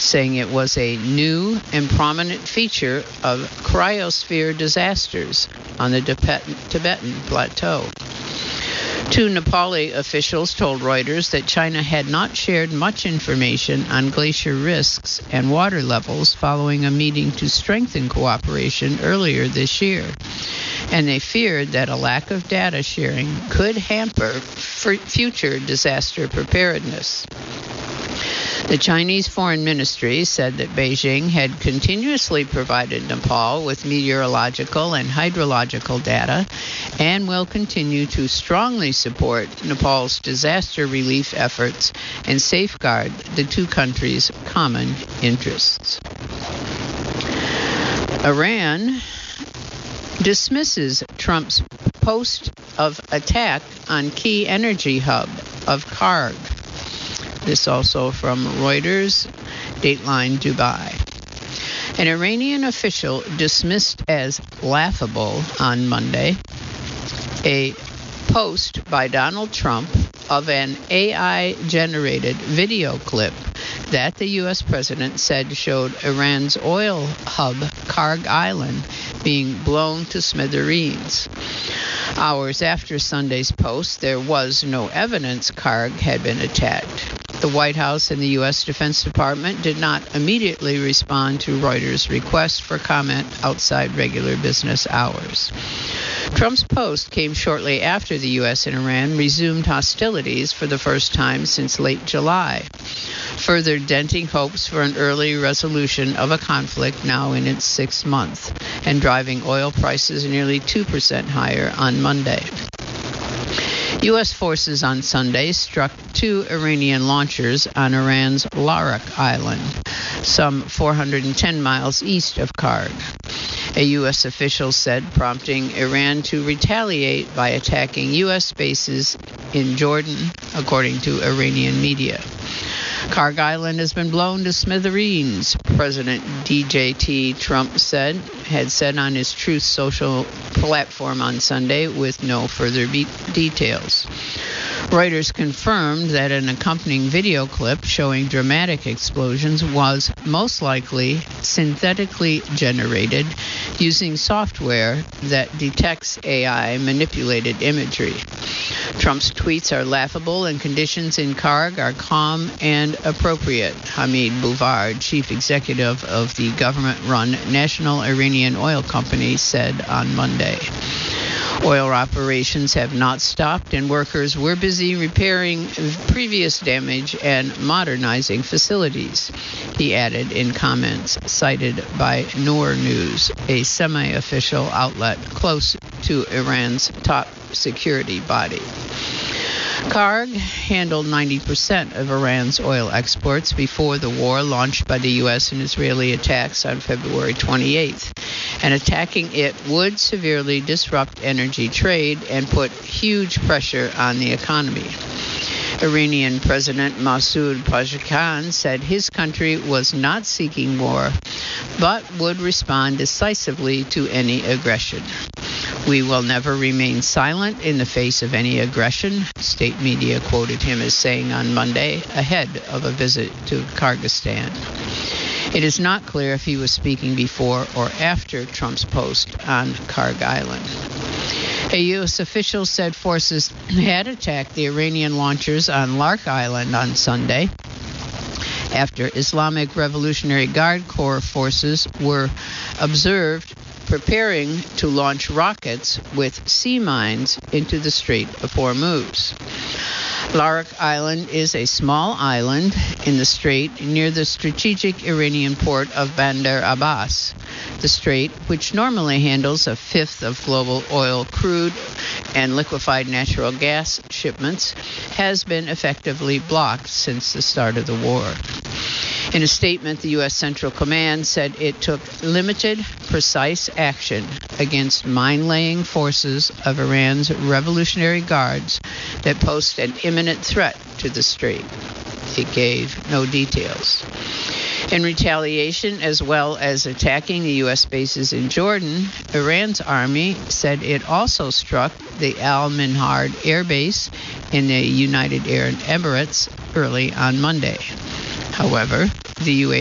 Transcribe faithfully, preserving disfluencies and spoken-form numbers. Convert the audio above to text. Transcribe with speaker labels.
Speaker 1: saying it was a new and prominent feature of cryosphere disasters on the Tibetan Plateau. Two Nepali officials told Reuters that China had not shared much information on glacier risks and water levels following a meeting to strengthen cooperation earlier this year, and they feared that a lack of data sharing could hamper f- future disaster preparedness. The Chinese Foreign Ministry said that Beijing had continuously provided Nepal with meteorological and hydrological data and will continue to strongly support Nepal's disaster relief efforts and safeguard the two countries' common interests. Iran dismisses Trump's post of attack on key energy hub of Karg. This also from Reuters, Dateline Dubai. An Iranian official dismissed as laughable on Monday a post by Donald Trump of an A I-generated video clip that the U S president said showed Iran's oil hub, Karg Island, being blown to smithereens. Hours after Sunday's post, there was no evidence Karg had been attacked. The White House and the U S Defense Department did not immediately respond to Reuters' request for comment outside regular business hours. Trump's post came shortly after the U S and Iran resumed hostilities for the first time since late July, further denting hopes for an early resolution of a conflict now in its sixth month and driving oil prices nearly two percent higher on Monday. U S forces on Sunday struck two Iranian launchers on Iran's Larak Island, some four hundred ten miles east of Karg. A U S official said, prompting Iran to retaliate by attacking U S bases in Jordan, according to Iranian media. Karg Island has been blown to smithereens, President D J T Trump said, had said on his Truth Social platform on Sunday, with no further be- details. Reuters confirmed that an accompanying video clip showing dramatic explosions was most likely synthetically generated using software that detects A I-manipulated imagery. Trump's tweets are laughable and conditions in Karg are calm and appropriate, Hamid Bouvard, chief executive of the government-run National Iranian Oil Company, said on Monday. Oil operations have not stopped, and workers were busy repairing previous damage and modernizing facilities, he added in comments cited by Noor News, a semi-official outlet close to Iran's top security body. Karg handled ninety percent of Iran's oil exports before the war launched by the U S and Israeli attacks on February twenty-eighth, and attacking it would severely disrupt energy trade and put huge pressure on the economy. Iranian President Masoud Pezeshkian said his country was not seeking war, but would respond decisively to any aggression. We will never remain silent in the face of any aggression, state media quoted him as saying on Monday, ahead of a visit to Kyrgyzstan. It is not clear if he was speaking before or after Trump's post on Karg Island. A U S official said forces had attacked the Iranian launchers on Lark Island on Sunday after Islamic Revolutionary Guard Corps forces were observed preparing to launch rockets with sea mines into the Strait of Hormuz. Larak Island is a small island in the strait near the strategic Iranian port of Bandar Abbas. The strait, which normally handles a fifth of global oil, crude, and liquefied natural gas shipments, has been effectively blocked since the start of the war. In a statement, the U S Central Command said it took limited, precise action against mine-laying forces of Iran's Revolutionary Guards that posed an imminent threat to the strait. It gave no details. In retaliation, as well as attacking the U S bases in Jordan, Iran's army said it also struck the Al Minhad Air Base in the United Arab Emirates early on Monday. However, the U A